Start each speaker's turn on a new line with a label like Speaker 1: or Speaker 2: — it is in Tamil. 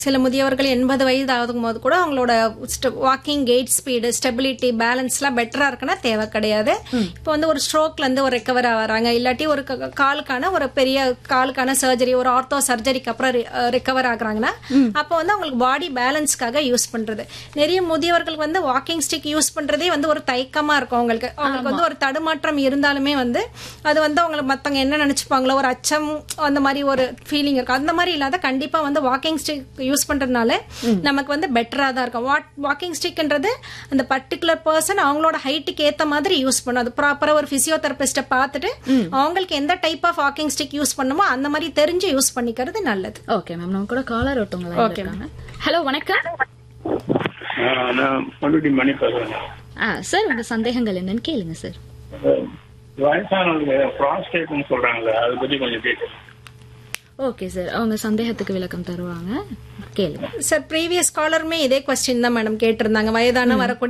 Speaker 1: சில முதியவர்கள் 80 வயது ஆகும் போது கூட அவங்களோட walking guide speed stability balance எல்லாம் பெட்டரா இருக்குன்னா தேவை கிடையாது. இப்போ வந்து ஒரு ஸ்ட்ரோக்ல இருந்து ஒரு ரெக்கவர் ஆகிறாங்க, இல்லாட்டி ஒரு காலுக்கான ஒரு பெரிய காலுக்கான சர்ஜரி, ஒரு ஆர்த்தோ சர்ஜரிக்கு அப்புறம் ரெக்கவர் ஆகுறாங்கன்னா அப்போ வந்து அவங்களுக்கு பாடி பேலன்ஸ்க்காக யூஸ் பண்றது. நிறைய முதியவர்களுக்கு வந்து வாக்கிங் ஸ்டிக் யூஸ் பண்றதே வந்து ஒரு தயக்கமா இருக்கும். அவங்களுக்கு வந்து ஒரு தடுமாற்றம் இருந்தாலுமே வந்து அது வந்து அவங்களுக்கு மத்தவங்க என்ன நினைச்சுப்பாங்களோ ஒரு அச்சம் அந்த மாதிரி ஒரு ஃபீலிங் இருக்கும். அந்த மாதிரி இல்லாத கண்டிப்பா வந்து வாக்கிங் ஸ்டிக் யூஸ் பண்றதுனால நமக்கு வந்து பெட்டரா தான் இருக்கும். வாக்கிங் ஸ்டிக்ன்றது அந்த பர்டிகுலர் பர்சன் அவங்களோட ஹைட்டுக்கு ஏத்த மாதிரி யூஸ் பண்ணும். அது ப்ராப்பரா ஒரு பிசியோதெரபிஸ்ட பார்த்துட்டு அவங்களுக்கு எந்த type of walking stick use பண்ணுமோ அந்த மாதிரி தெரிஞ்சு யூஸ் பண்ணிக்கிறது நல்லது.
Speaker 2: ஓகே மேம், நம்ம கூட காலர் ஒருத்தவங்க இருக்காங்க. ஹலோ வணக்கம்.
Speaker 3: மணி பேசுறேன்
Speaker 2: சார், உங்க சந்தேகங்கள் என்னன்னு கேளுங்க சார்.
Speaker 3: வயசானவங்க ப்ராஸ்டேட்னு சொல்றாங்கல்ல, அதை பத்தி கொஞ்சம் கேட்குறேன்.
Speaker 2: ஓகே சார், அவங்க சந்தேகத்துக்கு விளக்கம் தருவாங்க, கேளுங்க
Speaker 1: சார். ப்ரீவியஸ் காலருமே இதே கொஸ்டின் தான் மேடம் கேட்டிருந்தாங்க. வயதான வரக்கூடிய